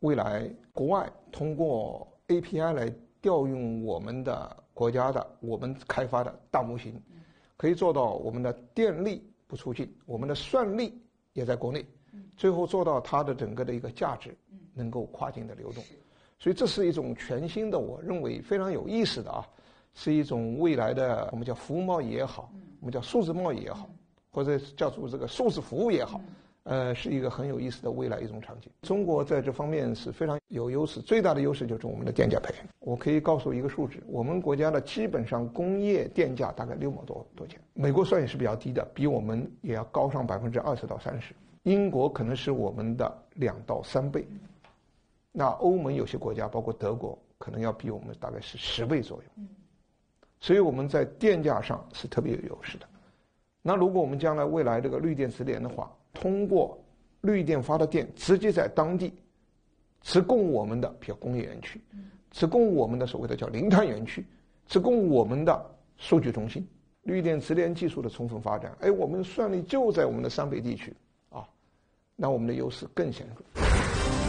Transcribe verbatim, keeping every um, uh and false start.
未来国外通过 A P I 来调用我们的国家的我们开发的大模型，可以做到我们的电力不出境，我们的算力也在国内，最后做到它的整个的一个价值能够跨境的流动。所以这是一种全新的，我认为非常有意思的啊，是一种未来的我们叫服务贸易也好，我们叫数字贸易也好，或者叫做这个数字服务也好。呃，是一个很有意思的未来一种场景。中国在这方面是非常有优势，最大的优势就是我们的电价配。我可以告诉一个数字，我们国家的基本上工业电价大概六毛多多钱，美国算也是比较低的，比我们也要高上百分之二十到三十。英国可能是我们的两到三倍，那欧盟有些国家，包括德国，可能要比我们大概是十倍左右。所以我们在电价上是特别有优势的。那如果我们将来未来这个绿电直连的话，通过绿电发的电直接在当地直供我们的比如工业园区，直供我们的所谓的叫零碳园区，直供我们的数据中心，绿电直连技术的充分发展，哎，我们算力就在我们的三北地区啊，那我们的优势更显著。